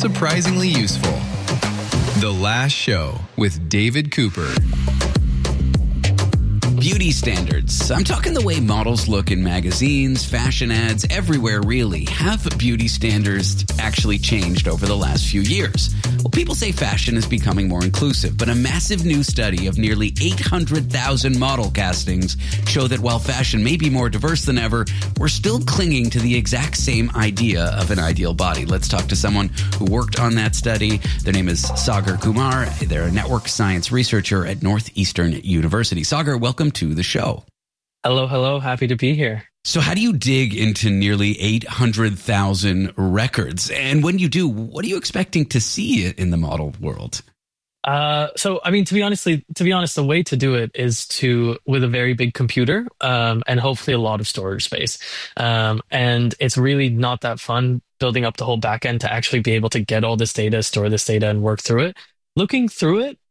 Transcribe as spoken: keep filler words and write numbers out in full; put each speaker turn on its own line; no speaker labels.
surprisingly useful. The Last Show with David Cooper.
Beauty standards. I'm talking the way models look in magazines, fashion ads, everywhere really. Have beauty standards actually changed over the last few years? Well, people say fashion is becoming more inclusive, but a massive new study of nearly eight hundred thousand model castings show that while fashion may be more diverse than ever, we're still clinging to the exact same idea of an ideal body. Let's talk to someone who worked on that study. Their name is Sagar Kumar. They're a network science researcher at Northeastern University. Sagar, welcome to the show.
Hello, hello. Happy to be here.
So how do you dig into nearly eight hundred thousand records? And when you do, what are you expecting to see in the model world?
Uh, so, I mean, to be honestly, to be honest, the way to do it is to with a very big computer um, and hopefully a lot of storage space. Um, and it's really not that fun building up the whole backend to actually be able to get all this data, store this data, and work through it. Looking through it,